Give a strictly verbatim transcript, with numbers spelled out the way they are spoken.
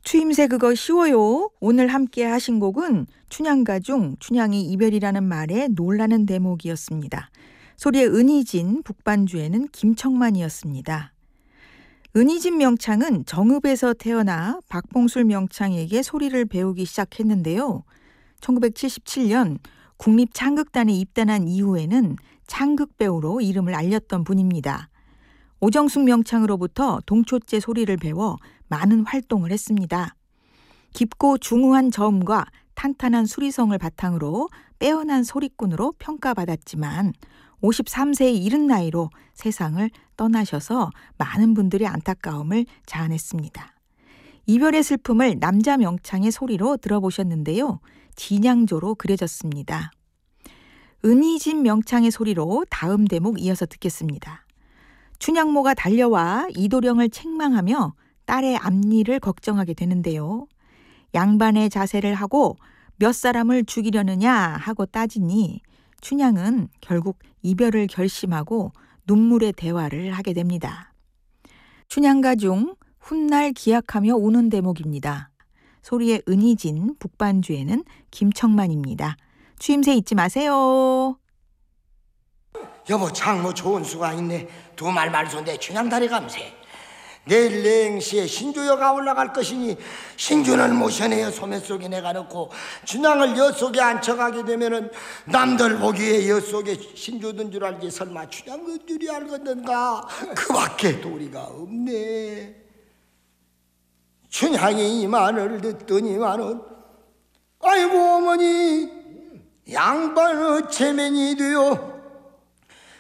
추임새 그거 쉬워요. 오늘 함께 하신 곡은 춘향가 중 춘향이 이별이라는 말에 놀라는 대목이었습니다. 소리의 은희진, 북반주에는 김청만이었습니다. 은희진 명창은 정읍에서 태어나 박봉술 명창에게 소리를 배우기 시작했는데요. 천구백칠십칠 년 국립창극단에 입단한 이후에는 창극배우로 이름을 알렸던 분입니다. 오정숙 명창으로부터 동초째 소리를 배워 많은 활동을 했습니다. 깊고 중후한 저음과 탄탄한 수리성을 바탕으로 빼어난 소리꾼으로 평가받았지만 오십삼 세의 이른 나이로 세상을 떠나셔서 많은 분들이 안타까움을 자아냈습니다. 이별의 슬픔을 남자 명창의 소리로 들어보셨는데요. 진양조로 그려졌습니다. 은희진 명창의 소리로 다음 대목 이어서 듣겠습니다. 춘향모가 달려와 이도령을 책망하며 딸의 앞니를 걱정하게 되는데요. 양반의 자세를 하고 몇 사람을 죽이려느냐 하고 따지니 춘향은 결국 이별을 결심하고 눈물의 대화를 하게 됩니다. 춘향가 중 훗날 기약하며 우는 대목입니다. 소리의 은희진, 북반주에는 김청만입니다. 추임새 잊지 마세요. 여보 장모 좋은 수가 있네. 두 말 말소인데 춘향다리 감세. 내일 냉시에 신주여가 올라갈 것이니 신주는 모셔내어 소매 속에 내가 넣고 춘향을 여 속에 앉혀가게 되면은 남들 보기에 여 속에 신주든 줄 알지 설마 춘향인 줄이 알겠는가. 그 밖에 도리가 없네. 춘향이 이 말을 듣더니만은 아이고 어머니 양반의 체면이 되어